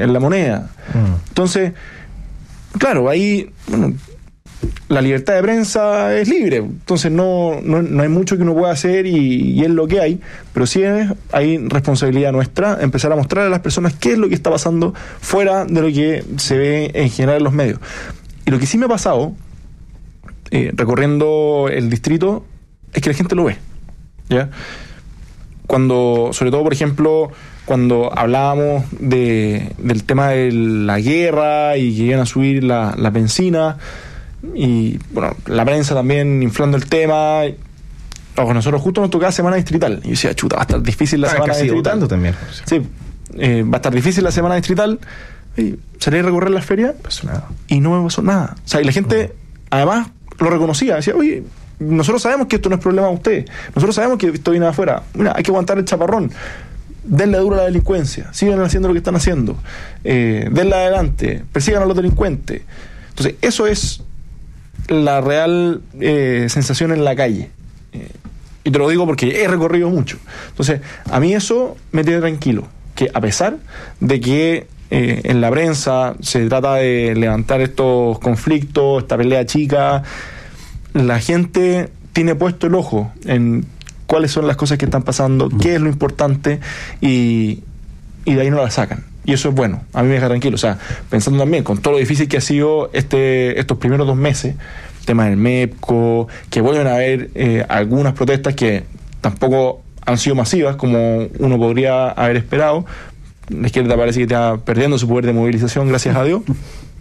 en la moneda. Entonces, claro, ahí la libertad de prensa es libre, entonces no hay mucho que uno pueda hacer y es lo que hay, pero sí hay responsabilidad nuestra empezar a mostrar a las personas qué es lo que está pasando fuera de lo que se ve en general en los medios. Y lo que sí me ha pasado recorriendo el distrito es que la gente lo ve, ¿ya? Cuando, sobre todo, por ejemplo, cuando hablábamos del tema de la guerra y que iban a subir la benzina, y bueno, la prensa también inflando el tema. Nosotros justo nos tocaba semana distrital y yo decía, chuta, va a estar difícil la semana distrital también. Sí, va a estar difícil la semana distrital. Y salí a recorrer las ferias y no me pasó nada. O sea, y la gente además lo reconocía, decía, oye, nosotros sabemos que esto no es problema de ustedes, nosotros sabemos que esto viene de afuera, mira, hay que aguantar el chaparrón, denle duro a la delincuencia, sigan haciendo lo que están haciendo, denle adelante, persigan a los delincuentes. Entonces eso es la real sensación en la calle, y te lo digo porque he recorrido mucho. Entonces a mí eso me tiene tranquilo, que a pesar de que en la prensa se trata de levantar estos conflictos, esta pelea chica, la gente tiene puesto el ojo en cuáles son las cosas que están pasando, qué es lo importante, y de ahí no la sacan. Y eso es bueno, a mí me deja tranquilo. O sea, pensando también con todo lo difícil que ha sido estos primeros 2 meses, el tema del MEPCO, que vuelven a haber algunas protestas que tampoco han sido masivas como uno podría haber esperado. La izquierda parece que está perdiendo su poder de movilización, gracias a Dios.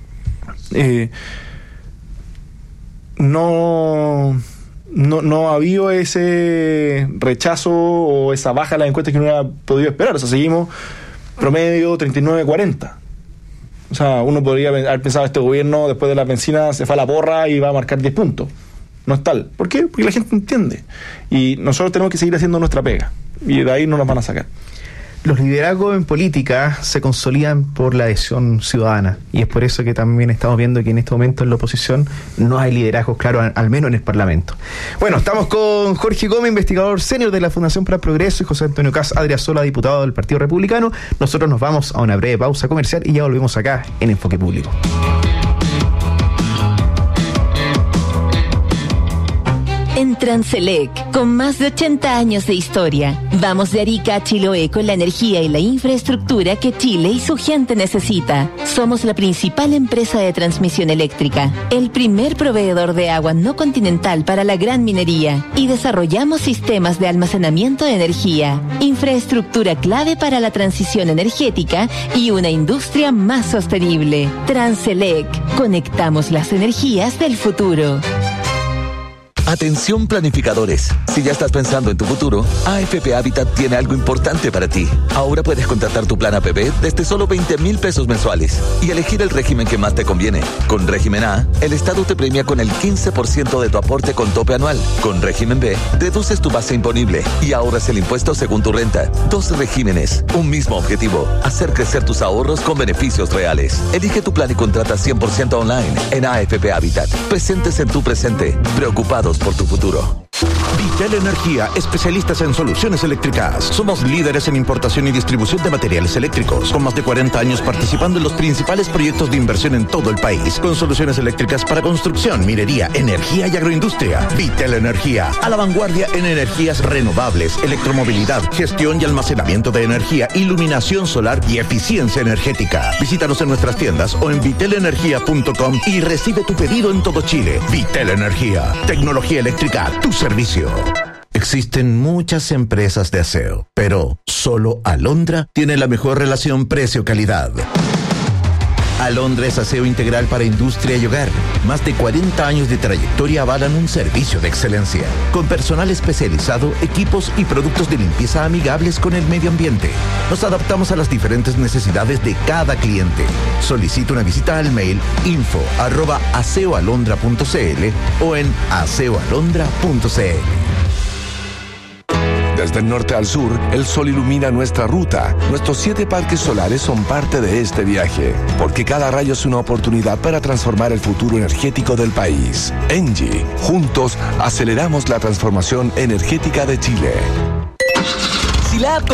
No ha habido ese rechazo o esa baja en las encuestas que uno hubiera podido esperar. O sea, seguimos promedio 39-40. O sea, uno podría haber pensado, este gobierno después de la benzina se fue a la porra y va a marcar 10 puntos. No es tal. ¿Por qué? Porque la gente entiende. Y nosotros tenemos que seguir haciendo nuestra pega. Y de ahí no nos van a sacar. Los liderazgos en política se consolidan por la adhesión ciudadana, y es por eso que también estamos viendo que en este momento en la oposición no hay liderazgos claros, al menos en el Parlamento. Bueno, estamos con Jorge Gómez, investigador senior de la Fundación para el Progreso, y José Antonio Caz Adriasola, diputado del Partido Republicano. Nosotros nos vamos a una breve pausa comercial y ya volvemos acá en Enfoque Público. En Transelec, con más de 80 años de historia, vamos de Arica a Chiloé con la energía y la infraestructura que Chile y su gente necesita. Somos la principal empresa de transmisión eléctrica, el primer proveedor de agua no continental para la gran minería, y desarrollamos sistemas de almacenamiento de energía, infraestructura clave para la transición energética y una industria más sostenible. Transelec, conectamos las energías del futuro. Atención planificadores, si ya estás pensando en tu futuro, AFP Habitat tiene algo importante para ti. Ahora puedes contratar tu plan APB desde solo 20,000 pesos mensuales y elegir el régimen que más te conviene. Con régimen A, el Estado te premia con el 15% de tu aporte con tope anual. Con régimen B, reduces tu base imponible y ahorras el impuesto según tu renta. 2 regímenes, un mismo objetivo: hacer crecer tus ahorros con beneficios reales. Elige tu plan y contrata 100% online en AFP Habitat. Presentes en tu presente, preocupados por tu futuro. Vitel Energía, especialistas en soluciones eléctricas. Somos líderes en importación y distribución de materiales eléctricos, con más de 40 años participando en los principales proyectos de inversión en todo el país, con soluciones eléctricas para construcción, minería, energía y agroindustria. Vitel Energía, a la vanguardia en energías renovables, electromovilidad, gestión y almacenamiento de energía, iluminación solar y eficiencia energética. Visítanos en nuestras tiendas o en vitelenergia.com y recibe tu pedido en todo Chile. Vitel Energía, tecnología eléctrica a tu servicio. Existen muchas empresas de aseo, pero solo Alondra tiene la mejor relación precio-calidad. Alondra es aseo integral para industria y hogar. Más de 40 años de trayectoria avalan un servicio de excelencia, con personal especializado, equipos y productos de limpieza amigables con el medio ambiente. Nos adaptamos a las diferentes necesidades de cada cliente. Solicita una visita al mail info@aseoalondra.cl o en aseoalondra.cl. Desde el norte al sur, el sol ilumina nuestra ruta. Nuestros 7 parques solares son parte de este viaje, porque cada rayo es una oportunidad para transformar el futuro energético del país. ENGIE, juntos aceleramos la transformación energética de Chile. Si la